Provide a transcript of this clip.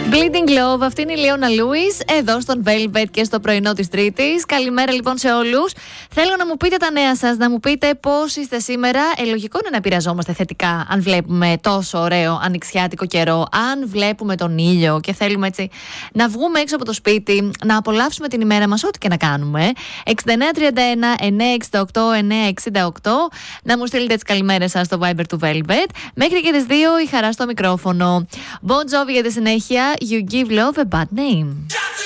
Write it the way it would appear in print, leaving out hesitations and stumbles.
Bleeding Love, αυτή είναι η Λιώνα Λούις, εδώ στον Velvet και στο πρωινό της Τρίτης. Καλημέρα λοιπόν σε όλους. Θέλω να μου πείτε τα νέα σας, να μου πείτε πώς είστε σήμερα. Λογικό είναι να επηρεαζόμαστε θετικά αν βλέπουμε τόσο ωραίο ανοιξιάτικο καιρό, αν βλέπουμε τον ήλιο και θέλουμε έτσι να βγούμε έξω από το σπίτι, να απολαύσουμε την ημέρα μας, ό,τι και να κάνουμε. 6931 968 968. Να μου στείλετε τις καλημέρες σας στο Viber του Velvet. Μέχρι και τις 2 η Χαρά στο μικρόφωνο. Bon Jovi για τη συνέχεια. You give love a bad name.